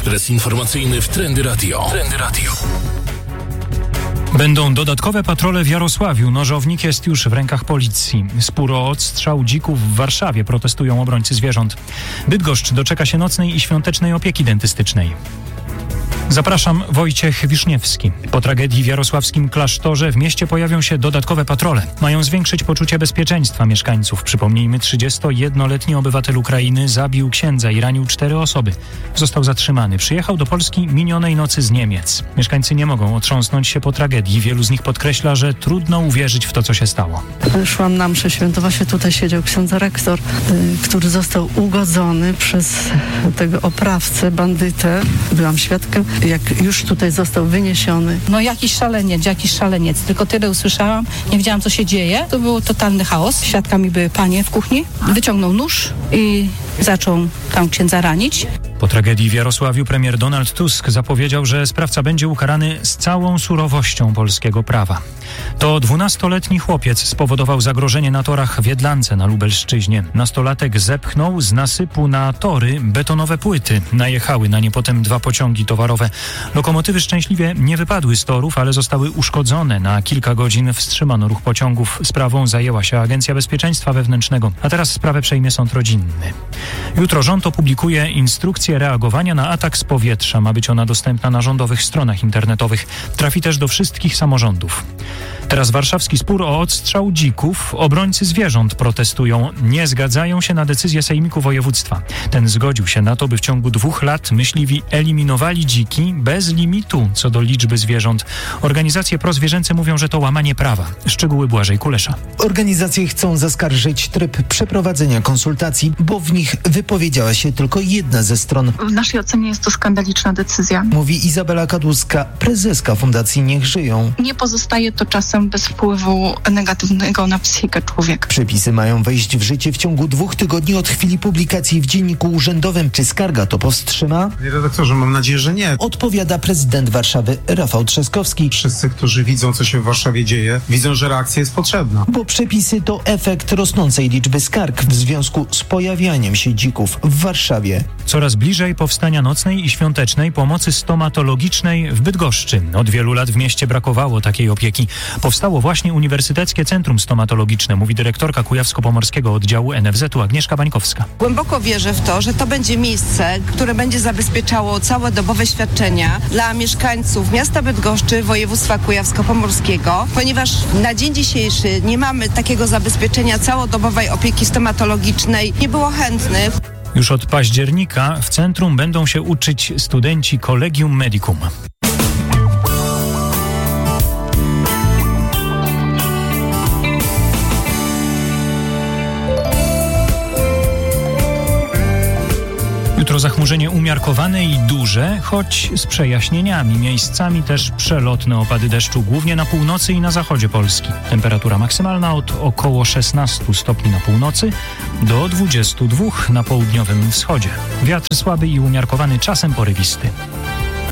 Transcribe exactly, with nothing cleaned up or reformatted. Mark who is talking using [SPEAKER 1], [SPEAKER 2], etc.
[SPEAKER 1] Ekspres informacyjny w Trendy Radio. Trendy Radio.
[SPEAKER 2] Będą dodatkowe patrole w Jarosławiu. Nożownik jest już w rękach policji. Spór o odstrzał dzików w Warszawie protestują obrońcy zwierząt. Bydgoszcz doczeka się nocnej i świątecznej opieki dentystycznej. Zapraszam, Wojciech Wiszniewski. Po tragedii w jarosławskim klasztorze w mieście pojawią się dodatkowe patrole. Mają zwiększyć poczucie bezpieczeństwa mieszkańców. Przypomnijmy, trzydziestojednoletni obywatel Ukrainy zabił księdza i ranił cztery osoby. Został zatrzymany. Przyjechał do Polski minionej nocy z Niemiec. Mieszkańcy nie mogą otrząsnąć się po tragedii. Wielu z nich podkreśla, że trudno uwierzyć w to, co się stało.
[SPEAKER 3] Szłam na mszę świętą, właśnie tutaj siedział ksiądz rektor, który został ugodzony przez tego oprawcę, bandytę. Byłam świadkiem, jak już tutaj został wyniesiony.
[SPEAKER 4] No jakiś szaleniec, jakiś szaleniec. Tylko tyle usłyszałam, nie wiedziałam, co się dzieje. To był totalny chaos. Świadkami były panie w kuchni. Wyciągnął nóż i zaczął tam księdza ranić.
[SPEAKER 2] Po tragedii w Jarosławiu premier Donald Tusk zapowiedział, że sprawca będzie ukarany z całą surowością polskiego prawa. To dwunastoletni chłopiec spowodował zagrożenie na torach w Jedlance na Lubelszczyźnie. Nastolatek zepchnął z nasypu na tory betonowe płyty. Najechały na nie potem dwa pociągi towarowe. Lokomotywy szczęśliwie nie wypadły z torów, ale zostały uszkodzone. Na kilka godzin wstrzymano ruch pociągów. Sprawą zajęła się Agencja Bezpieczeństwa Wewnętrznego, a teraz sprawę przejmie sąd rodzinny. Jutro rząd opublikuje instrukcję reagowania na atak z powietrza. Ma być ona dostępna na rządowych stronach internetowych. Trafi też do wszystkich samorządów. Teraz warszawski spór o odstrzał dzików. Obrońcy zwierząt protestują. Nie zgadzają się na decyzję Sejmiku Województwa. Ten zgodził się na to, by w ciągu dwóch lat myśliwi eliminowali dziki bez limitu co do liczby zwierząt. Organizacje prozwierzęce mówią, że to łamanie prawa. Szczegóły Błażej Kulesza.
[SPEAKER 5] Organizacje chcą zaskarżyć tryb przeprowadzenia konsultacji, bo w nich wypowiedziała się tylko jedna ze stron.
[SPEAKER 6] W naszej ocenie jest to skandaliczna decyzja.
[SPEAKER 5] Mówi Izabela Kadłuska, prezeska Fundacji Niech Żyją.
[SPEAKER 6] Nie pozostaje to czasem bez wpływu negatywnego na psychikę człowieka.
[SPEAKER 5] Przepisy mają wejść w życie w ciągu dwóch tygodni od chwili publikacji w Dzienniku Urzędowym. Czy skarga to powstrzyma?
[SPEAKER 7] Panie redaktorze, mam nadzieję, że nie.
[SPEAKER 5] Odpowiada prezydent Warszawy Rafał Trzaskowski.
[SPEAKER 7] Wszyscy, którzy widzą, co się w Warszawie dzieje, widzą, że reakcja jest potrzebna.
[SPEAKER 5] Bo przepisy to efekt rosnącej liczby skarg w związku z pojawianiem się dzików w Warszawie.
[SPEAKER 2] Coraz bliżej powstania nocnej i świątecznej pomocy stomatologicznej w Bydgoszczy. Od wielu lat w mieście brakowało takiej opieki. Powstało właśnie Uniwersyteckie Centrum Stomatologiczne, mówi dyrektorka Kujawsko-Pomorskiego Oddziału N F Z-u Agnieszka Bańkowska.
[SPEAKER 8] Głęboko wierzę w to, że to będzie miejsce, które będzie zabezpieczało całodobowe świadczenia dla mieszkańców miasta Bydgoszczy, województwa kujawsko-pomorskiego, ponieważ na dzień dzisiejszy nie mamy takiego zabezpieczenia całodobowej opieki stomatologicznej. Nie było chętnych.
[SPEAKER 2] Już od października w centrum będą się uczyć studenci Collegium Medicum. Jutro zachmurzenie umiarkowane i duże, choć z przejaśnieniami. Miejscami też przelotne opady deszczu, głównie na północy i na zachodzie Polski. Temperatura maksymalna od około szesnastu stopni na północy do dwudziestu dwóch na południowym wschodzie. Wiatr słaby i umiarkowany, czasem porywisty.